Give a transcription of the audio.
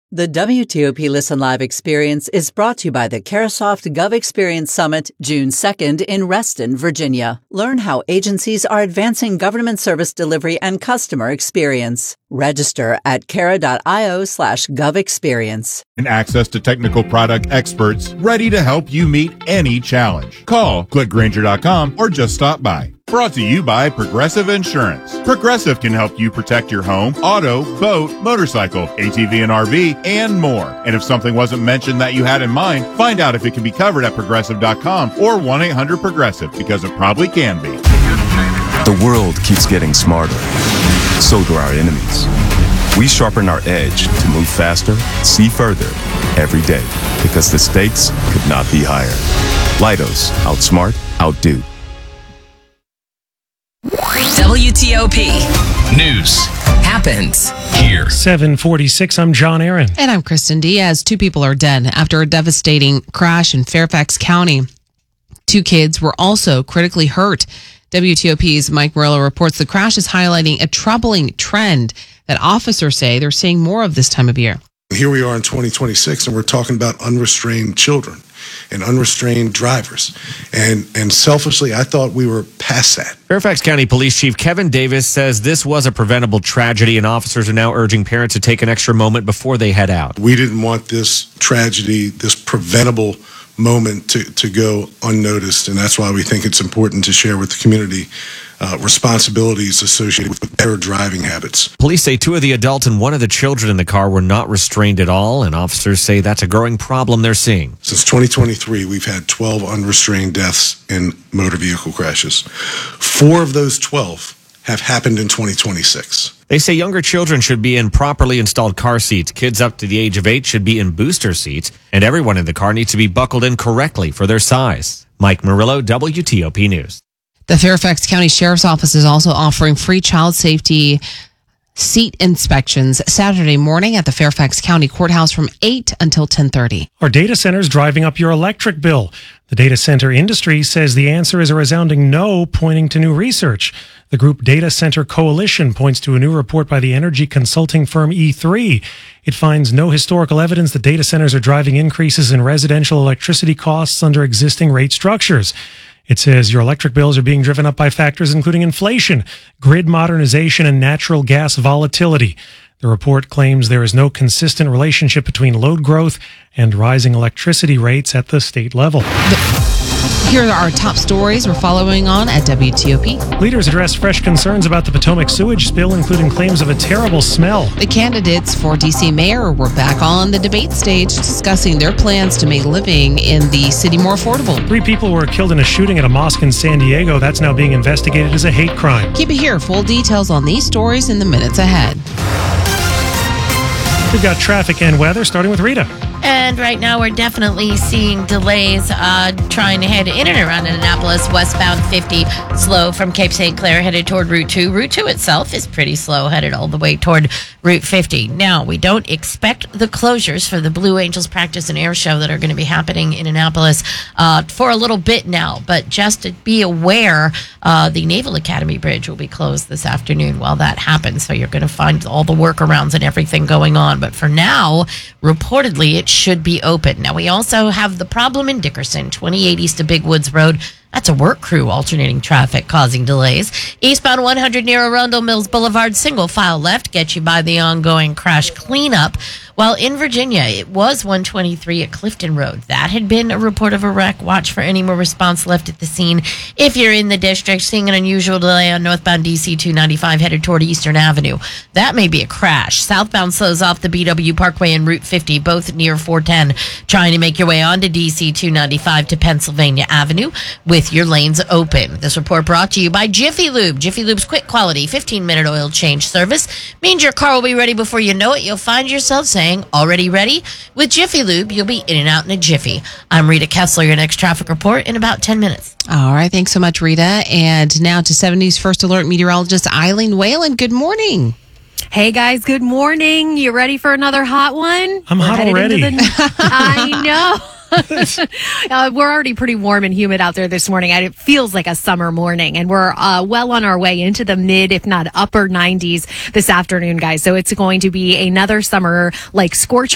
The WTOP Listen Live experience is brought to you by the Carasoft Gov Experience Summit, June 2nd in Reston, Virginia. Learn how agencies are advancing government service delivery and customer experience. Register at cara.io/govexperience. And access to technical product experts ready to help you meet any challenge. Call, click Grainger.com, or just stop by. Brought to you by Progressive Insurance. Progressive can help you protect your home, auto, boat, motorcycle, ATV and RV, and more. And if something wasn't mentioned that you had in mind, find out if it can be covered at Progressive.com or 1-800-PROGRESSIVE, because it probably can be. The world keeps getting smarter. So do our enemies. We sharpen our edge to move faster, see further, every day, because the stakes could not be higher. Leidos, outsmart, outdo. WTOP News happens here. 7:46. I'm John Aaron. And I'm Kristen Diaz. 2 people are dead after a devastating crash in Fairfax County. 2 kids were also critically hurt. WTOP's Mike Murillo reports the crash is highlighting a troubling trend that officers say they're seeing more of this time of year. Here we are in 2026, and we're talking about unrestrained children and unrestrained drivers. And selfishly, I thought we were past that. Fairfax County Police Chief Kevin Davis says this was a preventable tragedy, and officers are now urging parents to take an extra moment before they head out. We didn't want this tragedy, this preventable moment to go unnoticed, and that's why we think it's important to share with the community responsibilities associated with better driving habits. Police say 2 of the adults and 1 of the children in the car were not restrained at all, and officers say that's a growing problem they're seeing. Since 2023, we've had 12 unrestrained deaths in motor vehicle crashes. 4 of those 12 have happened in 2026. They say younger children should be in properly installed car seats. Kids up to the age of 8 should be in booster seats, and everyone in the car needs to be buckled in correctly for their size. Mike Murillo, WTOP News. The Fairfax County Sheriff's Office is also offering free child safety seat inspections Saturday morning at the Fairfax County Courthouse from 8 until 10:30. Are data centers driving up your electric bill? The data center industry says the answer is a resounding no, pointing to new research. The group Data Center Coalition points to a new report by the energy consulting firm E3. It finds no historical evidence that data centers are driving increases in residential electricity costs under existing rate structures. It says your electric bills are being driven up by factors including inflation, grid modernization, and natural gas volatility. The report claims there is no consistent relationship between load growth and rising electricity rates at the state level. Here are our top stories we're following on at WTOP. Leaders address fresh concerns about the Potomac sewage spill, including claims of a terrible smell. The candidates for D.C. mayor were back on the debate stage discussing their plans to make living in the city more affordable. 3 people were killed in a shooting at a mosque in San Diego. That's now being investigated as a hate crime. Keep it here. Full details on these stories in the minutes ahead. We've got traffic and weather, starting with Rita. And right now we're definitely seeing delays trying to head in and around Annapolis, westbound 50, slow from Cape St. Clair headed toward Route 2. Route 2 itself is pretty slow, headed all the way toward Route 50. Now, we don't expect the closures for the Blue Angels practice and air show that are going to be happening in Annapolis for a little bit now. But just to be aware, the Naval Academy Bridge will be closed this afternoon while that happens. So you're going to find all the workarounds and everything going on. But for now, reportedly, it should be open. Now, we also have the problem in Dickerson, 28 east of Big Woods Road. That's a work crew alternating traffic causing delays. Eastbound 100 near Arundel Mills Boulevard, single file left, gets you by the ongoing crash cleanup. While in Virginia, it was 123 at Clifton Road. That had been a report of a wreck. Watch for any more response left at the scene. If you're in the district, seeing an unusual delay on northbound DC 295 headed toward Eastern Avenue. That may be a crash. Southbound slows off the BW Parkway and Route 50, both near 410. Trying to make your way onto DC 295 to Pennsylvania Avenue with your lanes open. This report brought to you by Jiffy Lube. Jiffy Lube's quick quality 15-minute oil change service means your car will be ready before you know it. You'll find yourself saying, already ready? With Jiffy Lube, you'll be in and out in a jiffy. I'm Rita Kessler, your next traffic report in about 10 minutes. All right. Thanks so much, Rita. And now to 70's First Alert meteorologist Eileen Whalen. Good morning. Hey, guys. Good morning. You ready for another hot one? I'm hot already. I know. We're already pretty warm and humid out there this morning. It feels like a summer morning, and we're well on our way into the mid, if not upper 90s this afternoon, guys. So it's going to be another summer like scorcher